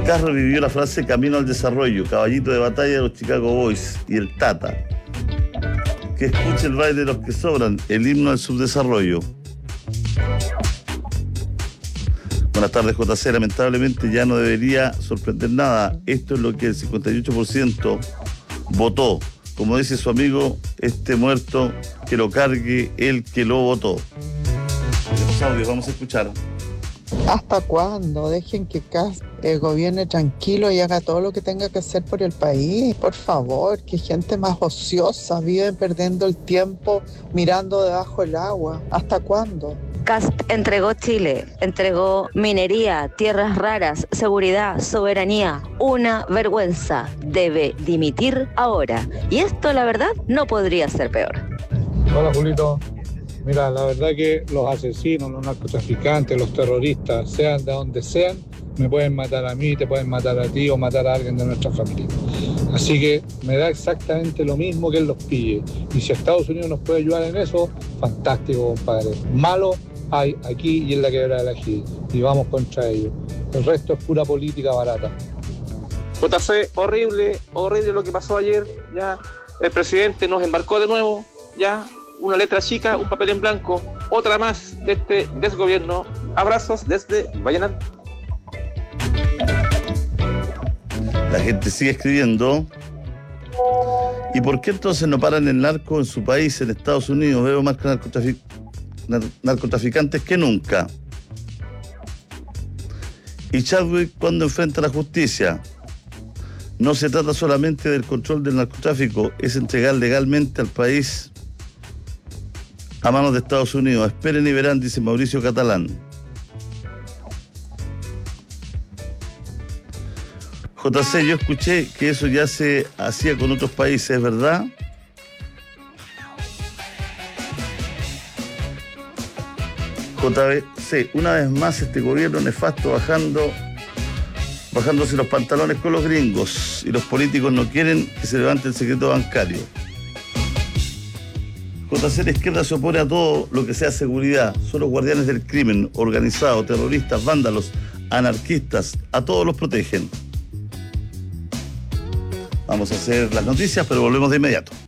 Kass revivió la frase camino al desarrollo, caballito de batalla de los Chicago Boys y el Tata. Que escuche el baile de los que sobran, el himno del subdesarrollo. Buenas tardes, JC. Lamentablemente ya no debería sorprender nada. Esto es lo que el 58% votó. Como dice su amigo, este muerto, que lo cargue el que lo votó. Los audios, vamos a escuchar. ¿Hasta cuándo? Dejen que Kass gobierne tranquilo y haga todo lo que tenga que hacer por el país. Por favor, que gente más ociosa vive perdiendo el tiempo mirando debajo del agua. ¿Hasta cuándo? Kass entregó Chile, entregó minería, tierras raras, seguridad, soberanía. Una vergüenza. Debe dimitir ahora. Y esto, la verdad, no podría ser peor. Hola, Julito. Mira, la verdad que los asesinos, los narcotraficantes, los terroristas, sean de donde sean, me pueden matar a mí, te pueden matar a ti o matar a alguien de nuestra familia. Así que me da exactamente lo mismo que él los pille. Y si Estados Unidos nos puede ayudar en eso, fantástico, compadre. Malo hay aquí y en la quebrada de la Gil. Y vamos contra ellos. El resto es pura política barata. JC, horrible lo que pasó ayer. Ya el presidente nos embarcó de nuevo. Ya una letra chica, un papel en blanco, otra más de este desgobierno. Abrazos desde Vallenar. La gente sigue escribiendo. ¿Y por qué entonces no paran el narco en su país, en Estados Unidos? Veo más narcotraficantes que nunca. ¿Y Chadwick cuando enfrenta la justicia? No se trata solamente del control del narcotráfico, es entregar legalmente al país a manos de Estados Unidos. Esperen y verán, dice Mauricio Catalán. JC, yo escuché que eso ya se hacía con otros países, ¿verdad? JC, una vez más este gobierno nefasto bajándose los pantalones con los gringos, y los políticos no quieren que se levante el secreto bancario. JC, la izquierda se opone a todo lo que sea seguridad. Son los guardianes del crimen, organizado, terroristas, vándalos, anarquistas, a todos los protegen. Vamos a hacer las noticias, pero volvemos de inmediato.